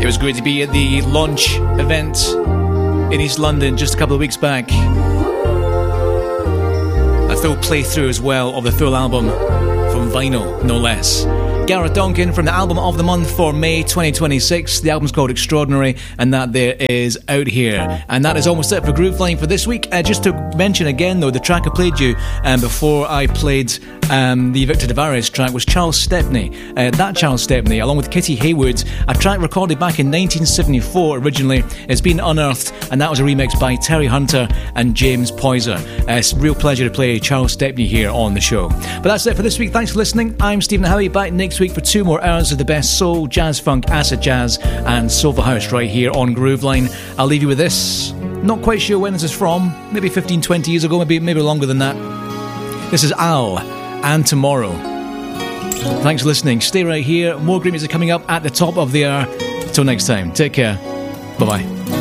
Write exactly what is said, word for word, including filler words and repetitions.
was great to be at the launch event in East London just a couple of weeks back. A full playthrough as well of the full album from vinyl, no less. Gareth Donkin from the album of the month for May twenty twenty-six. The album's called Extraordinary, and that there is out here. And that is almost it for Grooveline for this week. Uh, just to mention again, though, the track I played you um, before I played um, the Victor Tavares track was Charles Stepney. Uh, that Charles Stepney, along with Kitty Haywood, a track recorded back in nineteen seventy-four originally, has been unearthed, and that was a remix by Terry Hunter and James Poyser. Uh, it's a real pleasure to play Charles Stepney here on the show. But that's it for this week. Thanks for listening. I'm Stephen Howie, back next week for two more hours of the best soul, jazz funk, acid jazz and soulful house right here on Grooveline. I'll leave you with this. Not quite sure when this is from. Maybe fifteen, twenty years ago, maybe maybe longer than that. This is Al and Tomorrow. Thanks for listening. Stay right here. More great music coming up at the top of the hour. Till next time. Take care. Bye-bye.